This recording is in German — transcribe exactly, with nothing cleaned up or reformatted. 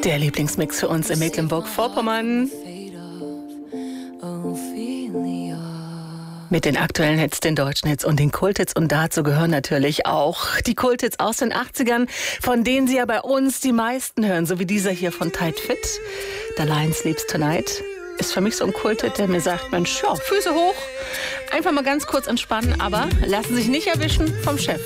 Der Lieblingsmix für uns in Mecklenburg-Vorpommern. Mit den aktuellen Hits, den deutschen Hits und den Kulthits. Und dazu gehören natürlich auch die Kulthits aus den achtzigern, von denen Sie ja bei uns die meisten hören. So wie dieser hier von Tight Fit. The Lion Sleeps Tonight. Ist für mich so ein Kulthit, der mir sagt, Mensch, ja, Füße hoch. Einfach mal ganz kurz entspannen, aber lassen sich nicht erwischen vom Chef.